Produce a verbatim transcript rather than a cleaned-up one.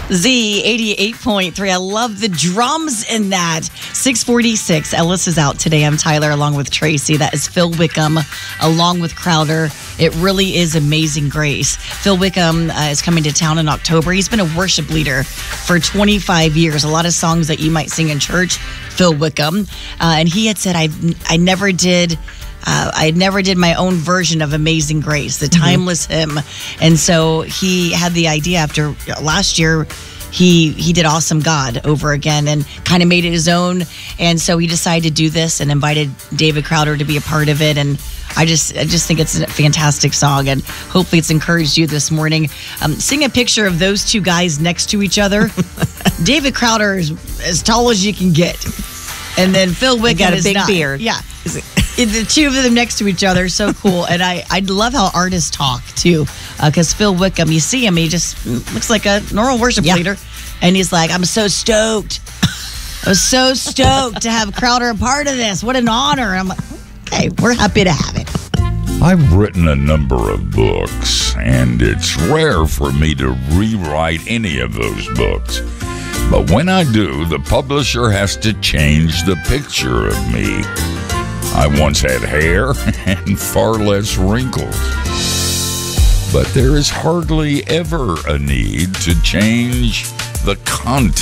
Z eighty-eight point three. I love the drums in that. six forty-six. Ellis is out today. I'm Tyler along with Tracy. That is Phil Wickham along with Crowder. It really is Amazing Grace. Phil Wickham uh, is coming to town in October. He's been a worship leader for twenty-five years. A lot of songs that you might sing in church, Phil Wickham. Uh, and he had said, I I never did... Uh, I never did my own version of Amazing Grace, the timeless mm-hmm. hymn. And so he had the idea after last year, he he did Awesome God over again and kind of made it his own. And so he decided to do this and invited David Crowder to be a part of it. And I just I just think it's a fantastic song, and hopefully it's encouraged you this morning. Um, seeing a picture of those two guys next to each other. David Crowder is as tall as you can get. And then Phil Wickham got a is big not. beard. Yeah. The two of them next to each other, so cool. And I, I love how artists talk, too. Because uh, Phil Wickham, you see him, he just looks like a normal worship yeah. leader. And he's like, I'm so stoked. I was so stoked to have Crowder a part of this. What an honor. I'm like, okay, we're happy to have it. I've written a number of books, and it's rare for me to rewrite any of those books. But when I do, the publisher has to change the picture of me. I once had hair and far less wrinkles. But there is hardly ever a need to change the content